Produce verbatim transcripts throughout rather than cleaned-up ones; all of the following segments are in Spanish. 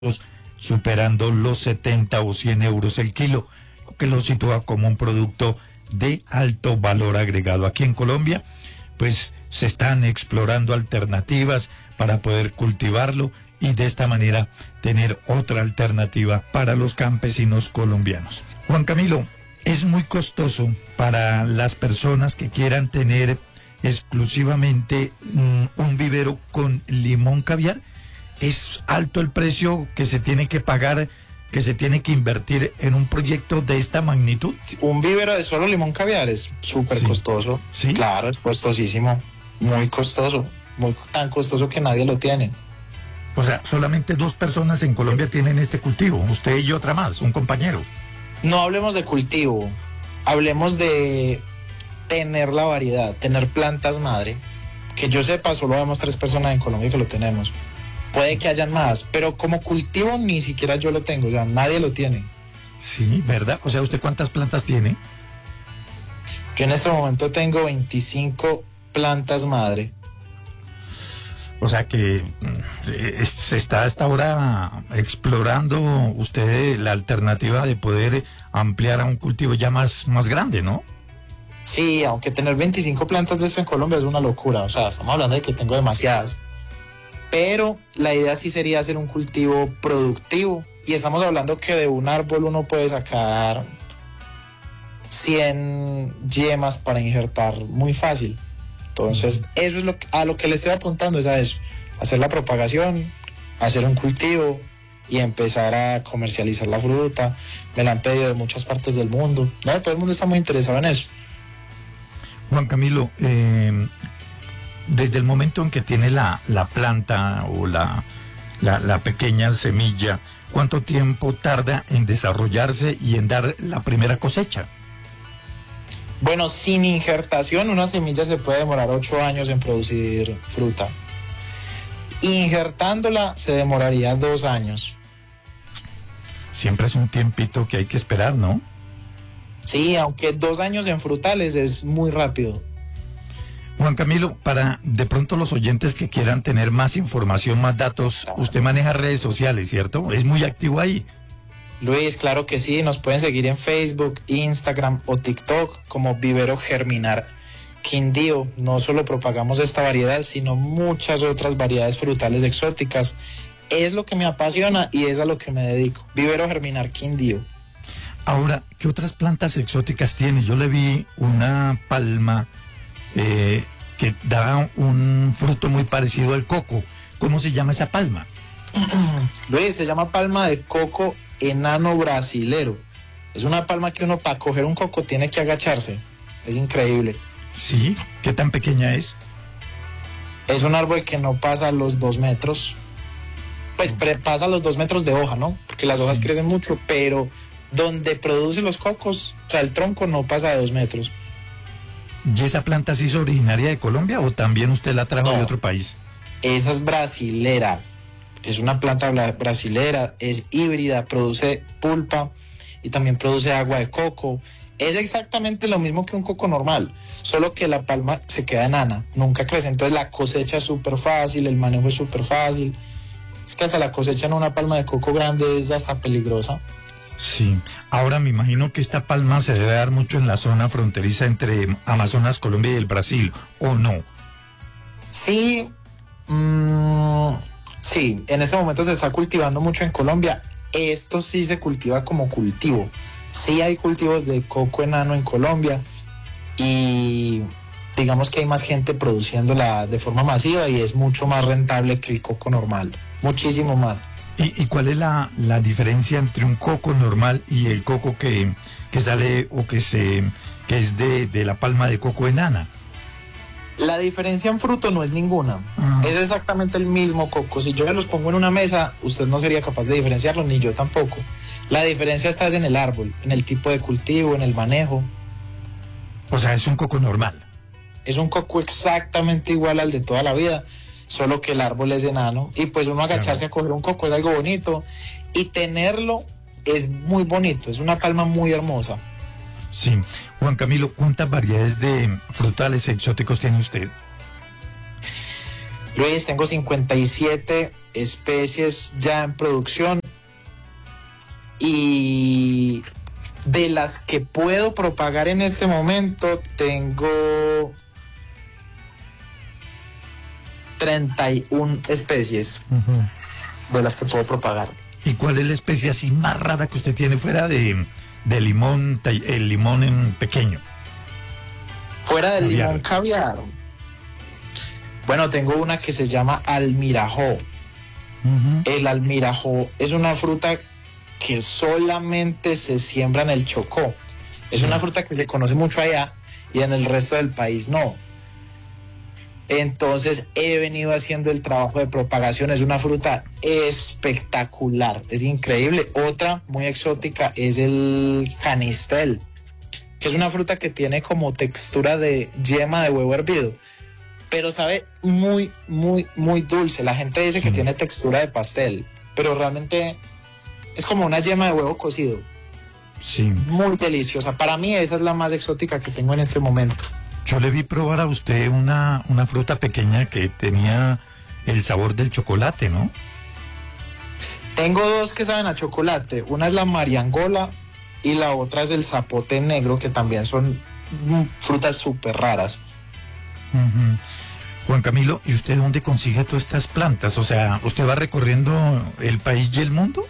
superando los setenta o cien euros el kilo, lo que lo sitúa como un producto de alto valor agregado. Aquí en Colombia, pues se están explorando alternativas para poder cultivarlo y de esta manera tener otra alternativa para los campesinos colombianos. Juan Camilo, es muy costoso para las personas que quieran tener exclusivamente un, un vivero con limón caviar. Es alto el precio que se tiene que pagar, que se tiene que invertir en un proyecto de esta magnitud. Un vivero de solo limón caviar es súper sí. costoso. ¿Sí? Claro, es costosísimo, muy costoso, muy tan costoso que nadie lo tiene. O sea, solamente dos personas en Colombia tienen este cultivo, usted y otra más, un compañero. No hablemos de cultivo, hablemos de tener la variedad, tener plantas madre. Que yo sepa, solo vemos tres personas en Colombia que lo tenemos. Puede que hayan más, pero como cultivo ni siquiera yo lo tengo, o sea, nadie lo tiene. Sí, ¿verdad? O sea, ¿usted cuántas plantas tiene? Yo en este momento tengo veinticinco plantas madre. O sea que eh, se está hasta ahora explorando usted la alternativa de poder ampliar a un cultivo ya más, más grande, ¿no? Sí, aunque tener veinticinco plantas de eso en Colombia es una locura, o sea, estamos hablando de que tengo demasiadas. Pero la idea sí sería hacer un cultivo productivo. Y estamos hablando que de un árbol uno puede sacar cien yemas para injertar muy fácil. Entonces, eso es lo que, a lo que le estoy apuntando, es a eso. Hacer la propagación, hacer un cultivo y empezar a comercializar la fruta. Me la han pedido de muchas partes del mundo. No, todo el mundo está muy interesado en eso. Juan Camilo, eh... desde el momento en que tiene la, la planta o la, la, la pequeña semilla, ¿cuánto tiempo tarda en desarrollarse y en dar la primera cosecha? Bueno, sin injertación, una semilla se puede demorar ocho años en producir fruta. Injertándola se demoraría dos años. Siempre es un tiempito que hay que esperar, ¿no? Sí, aunque dos años en frutales es muy rápido. Juan Camilo, para de pronto los oyentes que quieran tener más información, más datos, usted maneja redes sociales, ¿cierto? Es muy activo ahí. Luis, claro que sí, nos pueden seguir en Facebook, Instagram o TikTok como Vivero Germinar Quindío. No solo propagamos esta variedad, sino muchas otras variedades frutales exóticas. Es lo que me apasiona y es a lo que me dedico. Vivero Germinar Quindío. Ahora, ¿qué otras plantas exóticas tiene? Yo le vi una palma Eh, que da un fruto muy parecido al coco. ¿Cómo se llama esa palma? Luis, se llama palma de coco enano brasilero. Es una palma que uno para coger un coco tiene que agacharse. Es increíble. Sí, ¿qué tan pequeña es? Es un árbol que no pasa los dos metros. Pues pasa los dos metros de hoja, ¿no? Porque las hojas crecen mucho, pero donde produce los cocos, o sea, el tronco no pasa de dos metros. ¿Y esa planta sí es originaria de Colombia o también usted la trajo no, de otro país? Esa es brasilera, es una planta brasilera, es híbrida, produce pulpa y también produce agua de coco. Es exactamente lo mismo que un coco normal, solo que la palma se queda enana, nunca crece, entonces la cosecha es súper fácil, el manejo es súper fácil. Es que hasta la cosecha en una palma de coco grande es hasta peligrosa. Sí, ahora me imagino que esta palma se debe dar mucho en la zona fronteriza entre Amazonas, Colombia y el Brasil, ¿o no? Sí, mmm, sí, en este momento se está cultivando mucho en Colombia. Esto sí se cultiva como cultivo. Sí hay cultivos de coco enano en Colombia y digamos que hay más gente produciéndola de forma masiva y es mucho más rentable que el coco normal, muchísimo más. ¿Y, y cuál es la, la diferencia entre un coco normal y el coco que, que sale o que se que es de, de la palma de coco enana? La diferencia en fruto no es ninguna. Uh-huh. Es exactamente el mismo coco. Si yo me los pongo en una mesa, usted no sería capaz de diferenciarlo, ni yo tampoco. La diferencia está en el árbol, en el tipo de cultivo, en el manejo. O sea, es un coco normal. Es un coco exactamente igual al de toda la vida, solo que el árbol es enano y pues uno agacharse claro. a coger un coco es algo bonito y tenerlo es muy bonito, es una palma muy hermosa. Sí, Juan Camilo, ¿cuántas variedades de frutales exóticos tiene usted? Luis, tengo cincuenta y siete especies ya en producción y de las que puedo propagar en este momento tengo treinta y una especies uh-huh. de las que puedo propagar. ¿Y cuál es la especie así más rara que usted tiene fuera de, de limón, el limón en pequeño? Fuera del caviar. Limón caviar. Bueno, tengo una que se llama almirajó. Uh-huh. El almirajó es una fruta que solamente se siembra en el Chocó. Es sí. una fruta que se conoce mucho allá y en el resto del país no. Entonces he venido haciendo el trabajo de propagación. Es una fruta espectacular, es increíble. Otra muy exótica es el canistel, que es una fruta que tiene como textura de yema de huevo hervido, pero sabe muy, muy, muy dulce. La gente dice que sí. tiene textura de pastel, pero realmente es como una yema de huevo cocido. Sí. Muy deliciosa. Para mí esa es la más exótica que tengo en este momento. Yo le vi probar a usted una, una fruta pequeña que tenía el sabor del chocolate, ¿no? Tengo dos que saben a chocolate. Una es la mariangola y la otra es el zapote negro, que también son frutas súper raras. Uh-huh. Juan Camilo, ¿y usted dónde consigue todas estas plantas? O sea, ¿usted va recorriendo el país y el mundo?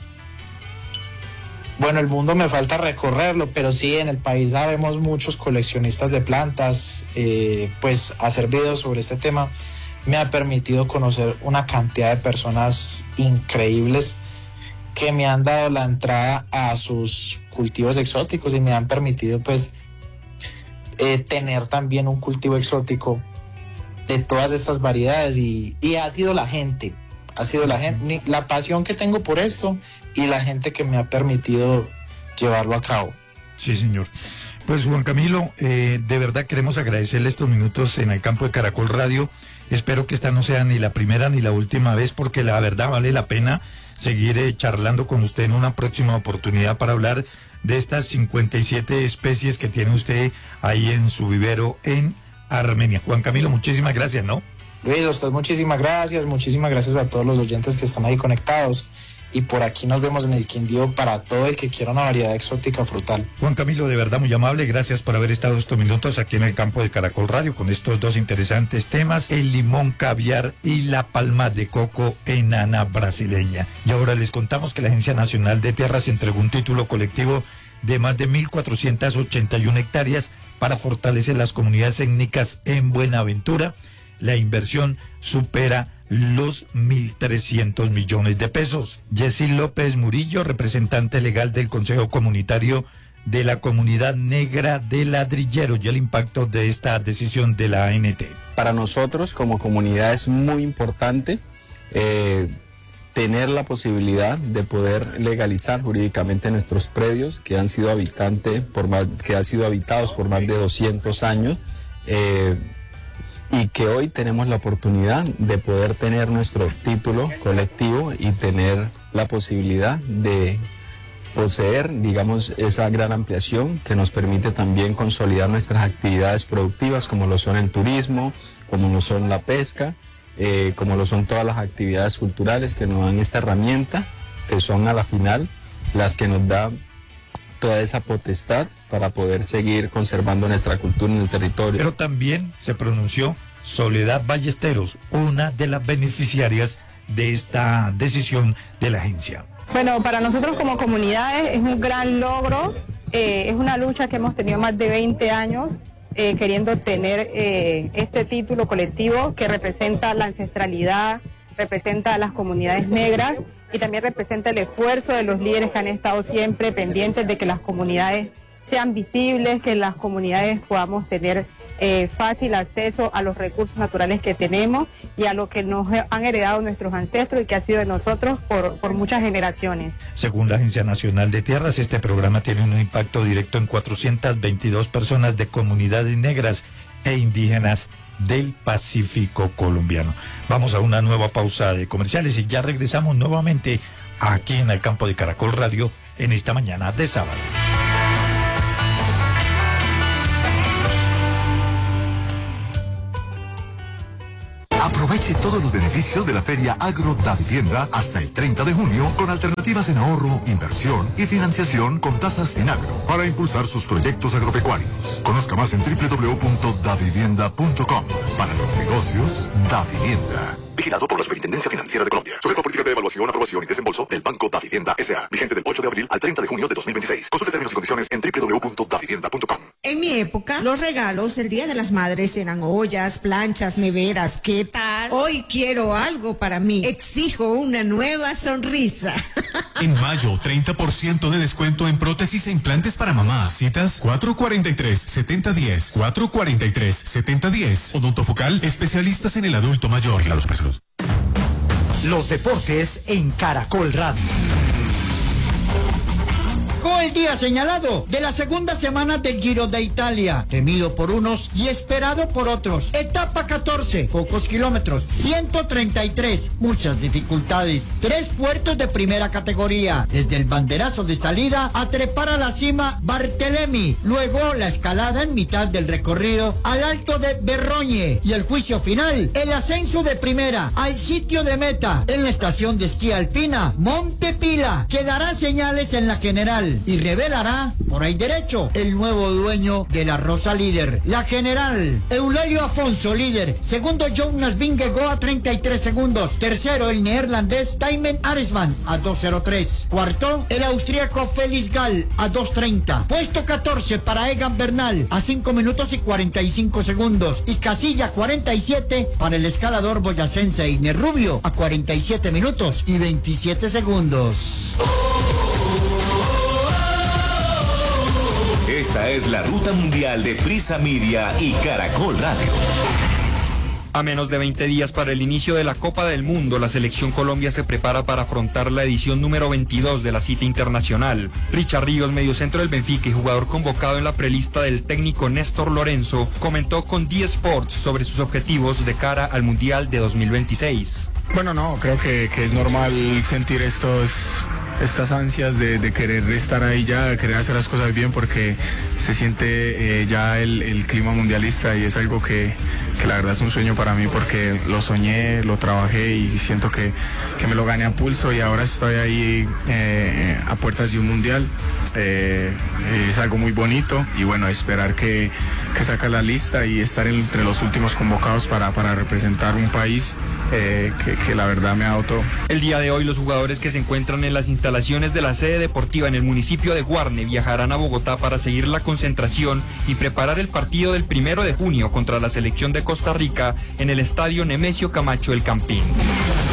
Bueno, el mundo me falta recorrerlo, pero sí, en el país sabemos muchos coleccionistas de plantas. Eh, pues hacer videos sobre este tema me ha permitido conocer una cantidad de personas increíbles que me han dado la entrada a sus cultivos exóticos y me han permitido pues eh, tener también un cultivo exótico de todas estas variedades y, y ha sido la gente, ha sido la gente, la pasión que tengo por esto y la gente que me ha permitido llevarlo a cabo. Sí, señor. Pues Juan Camilo, eh, de verdad queremos agradecerle estos minutos en el campo de Caracol Radio. Espero que esta no sea ni la primera ni la última vez, porque la verdad vale la pena seguir eh, charlando con usted en una próxima oportunidad para hablar de estas cincuenta y siete especies que tiene usted ahí en su vivero en Armenia. Juan Camilo, muchísimas gracias, ¿no? Luis, a usted muchísimas gracias, muchísimas gracias a todos los oyentes que están ahí conectados. Y por aquí nos vemos en el Quindío para todo el que quiera una variedad exótica frutal. Juan Camilo, de verdad muy amable, gracias por haber estado estos minutos aquí en el campo de Caracol Radio con estos dos interesantes temas, el limón caviar y la palma de coco enana brasileña. Y ahora les contamos que la Agencia Nacional de Tierras entregó un título colectivo de más de mil cuatrocientas ochenta y una hectáreas para fortalecer las comunidades étnicas en Buenaventura. La inversión supera los mil trescientos millones de pesos. Jessy López Murillo, representante legal del Consejo Comunitario de la Comunidad Negra de Ladrillero, y el impacto de esta decisión de la A N T. Para nosotros como comunidad es muy importante eh, tener la posibilidad de poder legalizar jurídicamente nuestros predios que han sido habitantes por más, que han sido habitados por más de doscientos años. Eh, y que hoy tenemos la oportunidad de poder tener nuestro título colectivo y tener la posibilidad de poseer, digamos, esa gran ampliación que nos permite también consolidar nuestras actividades productivas, como lo son el turismo, como lo son la pesca, eh, como lo son todas las actividades culturales que nos dan esta herramienta, que son a la final las que nos da toda esa potestad para poder seguir conservando nuestra cultura en el territorio. Pero también se pronunció Soledad Ballesteros, una de las beneficiarias de esta decisión de la agencia. Bueno, para nosotros como comunidades es un gran logro, eh, es una lucha que hemos tenido más de veinte años eh, queriendo tener eh, este título colectivo que representa la ancestralidad, representa a las comunidades negras y también representa el esfuerzo de los líderes que han estado siempre pendientes de que las comunidades sean visibles, que las comunidades podamos tener eh, fácil acceso a los recursos naturales que tenemos y a lo que nos han heredado nuestros ancestros y que ha sido de nosotros por, por muchas generaciones. Según la Agencia Nacional de Tierras, este programa tiene un impacto directo en cuatrocientas veintidós personas de comunidades negras e indígenas del Pacífico colombiano. Vamos a una nueva pausa de comerciales y ya regresamos nuevamente aquí en el campo de Caracol Radio en esta mañana de sábado. Aprovecha Aproveche todos los beneficios de la Feria Agro Davivienda hasta el treinta de junio con alternativas en ahorro, inversión y financiación con tasas Finagro para impulsar sus proyectos agropecuarios. Conozca más en doble u doble u doble u punto davivienda punto com. Para los negocios, Davivienda. Vigilado por la Superintendencia Financiera de Colombia. Sujeto a política de evaluación, aprobación y desembolso del Banco Davivienda S A Vigente del ocho de abril al treinta de junio de dos mil veintiséis. Consulte términos y condiciones en doble u doble u doble u punto davivienda punto com. En mi época, los regalos el Día de las Madres eran ollas, planchas, neveras. ¿Qué tal? Hoy quiero algo para mí. Exijo una nueva sonrisa. En mayo, treinta por ciento de descuento en prótesis e implantes para mamá. Citas cuatro cuarenta y tres, setenta diez, cuatro cuarenta y tres, setenta diez. Odontofocal, especialistas en el adulto mayor. Vigila los precios. Los deportes en Caracol Radio. Llegó el día señalado de la segunda semana del Giro de Italia, temido por unos y esperado por otros. Etapa catorce, pocos kilómetros, ciento treinta y tres, muchas dificultades, tres puertos de primera categoría, desde el banderazo de salida a trepar a la cima Barthelemy, luego la escalada en mitad del recorrido al alto de Berrogne y el juicio final, el ascenso de primera al sitio de meta en la estación de esquí alpina Monte Pila, que dará señales en la general y revelará por ahí derecho el nuevo dueño de la Rosa líder. La general, Eulelio Afonso líder, segundo Jonas Vingegaard a treinta y tres segundos, tercero el neerlandés Thymen Arensman a dos cero tres, cuarto el austríaco Felix Gall a dos treinta, puesto catorce para Egan Bernal a cinco minutos y cuarenta y cinco segundos y casilla cuarenta y siete para el escalador boyacense Iner Rubio a cuarenta y siete minutos y veintisiete segundos. Esta es la ruta mundial de Prisa Media y Caracol Radio. A menos de veinte días para el inicio de la Copa del Mundo, la Selección Colombia se prepara para afrontar la edición número veintidós de la cita internacional. Richard Ríos, mediocentro del Benfica y jugador convocado en la prelista del técnico Néstor Lorenzo, comentó con D Sports sobre sus objetivos de cara al Mundial de dos mil veintiséis. Bueno, no, creo que, que es normal sentir estos... estas ansias de, de querer estar ahí ya, de querer hacer las cosas bien, porque se siente eh, ya el, el clima mundialista y es algo que, que la verdad es un sueño para mí, porque lo soñé, lo trabajé y siento que, que me lo gané a pulso y ahora estoy ahí eh, a puertas de un mundial. Eh, es algo muy bonito y bueno, esperar que, que saca la lista y estar entre los últimos convocados para, para representar un país eh, que, que la verdad me ha dado todo. El día de hoy los jugadores que se encuentran en las instalaciones de la sede deportiva en el municipio de Guarne viajarán a Bogotá para seguir la concentración y preparar el partido del primero de junio contra la selección de Costa Rica en el estadio Nemesio Camacho El Campín.